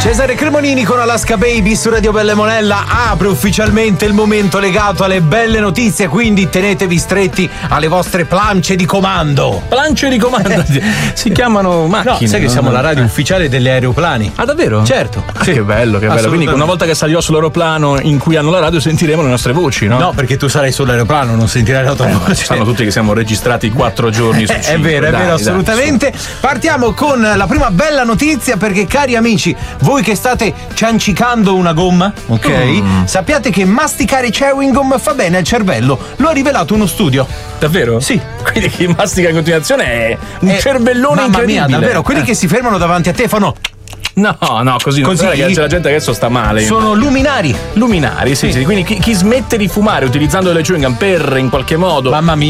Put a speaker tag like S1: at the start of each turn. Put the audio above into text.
S1: Cesare Cremonini con Alaska Baby su Radio Belle Monella apre ufficialmente il momento legato alle belle notizie, quindi tenetevi stretti alle vostre plance di comando.
S2: Plance di comando? Si chiamano macchine.
S1: No, sai che siamo la radio ufficiale degli aeroplani.
S2: Ah, davvero?
S1: Certo.
S2: Sì. Che bello, che bello. Quindi una volta che salirò sull'aeroplano in cui hanno la radio sentiremo le nostre voci, no?
S1: No, perché tu sarai sull'aeroplano, non sentirai la tua voce.
S2: Sanno tutti che siamo registrati 4 giorni su 5.
S1: È vero, assolutamente. Partiamo con la prima bella notizia, perché cari amici, voi che state ciancicando una gomma, ok? Sappiate che masticare chewing gum fa bene al cervello. Lo ha rivelato uno studio.
S2: Davvero?
S1: Sì.
S2: Quindi chi mastica in continuazione è un cervellone incredibile.
S1: Mamma mia, davvero, quelli che si fermano davanti a te fanno...
S2: No, così non c'è la gente adesso sta male.
S1: Sono luminari.
S2: Luminari, sì. Quindi chi smette di fumare utilizzando le chewing gum per in qualche modo
S1: mamma mia,